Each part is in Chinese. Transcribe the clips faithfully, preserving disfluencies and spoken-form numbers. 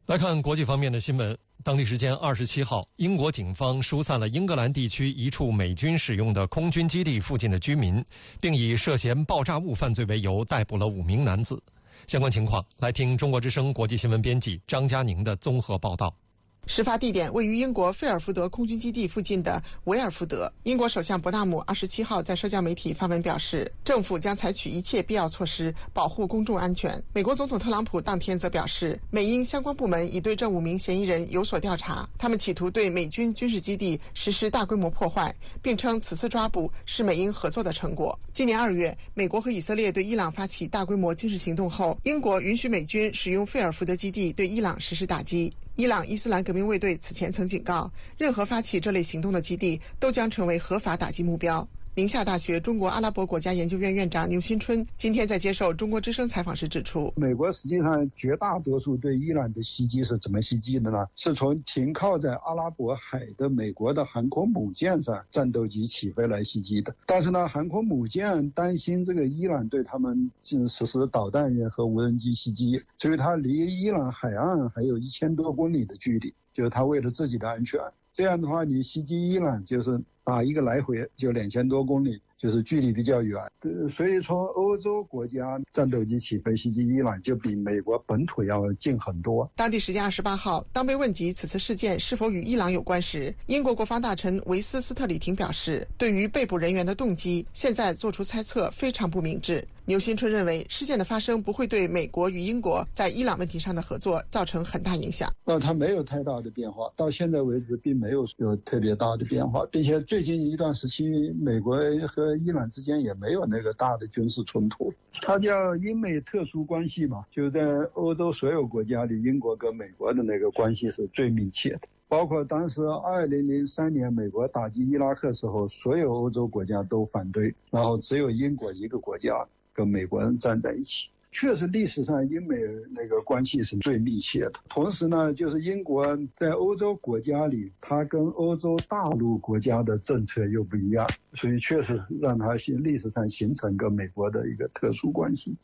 来看国际方面的新闻。当地时间二十七号，英国警方疏散了英格兰地区一处美军使用的空军基地附近的居民，并以涉嫌爆炸物犯罪为由逮捕了五名男子。相关情况，来听中国之声国际新闻编辑张佳宁的综合报道。 事发地点位于英国费尔福德空军基地附近的维尔福德。英国首相伯纳姆二十七号在社交媒体发文表示，政府将采取一切必要措施保护公众安全。美国总统特朗普当天则表示，美英相关部门已对这五名嫌疑人有所调查，他们企图对美军军事基地实施大规模破坏，并称此次抓捕是美英合作的成果。今年二月，美国和以色列对伊朗发起大规模军事行动后，英国允许美军使用费尔福德基地对伊朗实施打击。伊朗伊斯兰革命卫队此前曾警告，任何发起这类行动的基地都将成为合法打击目标。宁夏大学中国阿拉伯国家研究院院长牛新春今天在接受中国之声采访时指出， 美国实际上绝大多数对伊朗的袭击是怎么袭击的呢？是从停靠在阿拉伯海的美国的航空母舰上战斗机起飞来袭击的。但是呢，航空母舰担心这个伊朗对他们实施导弹和无人机袭击，所以它离伊朗海岸还有一千多公里的距离，就是它为了自己的安全。这样的话，你袭击伊朗就是打一个来回就两千多公里，就是距离比较远。所以从欧洲国家战斗机起飞袭击伊朗，就比美国本土要近很多。 当地时间二十八号，当被问及此次事件是否与伊朗有关时，英国国防大臣维斯斯特里廷表示，对于被捕人员的动机，现在做出猜测非常不明智。牛新春认为，事件的发生不会对美国与英国在伊朗问题上的合作造成很大影响。 那它没有太大的变化，到现在为止并没有有特别大的变化，并且最近一段时期，美国和伊朗之间也没有那个大的军事冲突。它叫英美特殊关系嘛，就在欧洲所有国家里，英国跟美国的那个关系是最密切的。包括当时二零零三年美国打击伊拉克时候，所有欧洲国家都反对，然后只有英国一个国家跟美国人站在一起。确实历史上英美那个关系是最密切的。同时呢，就是英国在欧洲国家里，它跟欧洲大陆国家的政策又不一样，所以确实让它历史上形成跟美国的一个特殊关系。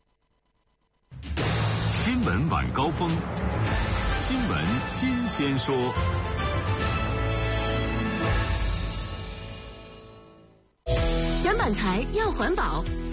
新闻晚高峰，新闻新鲜说。 选板材要环保。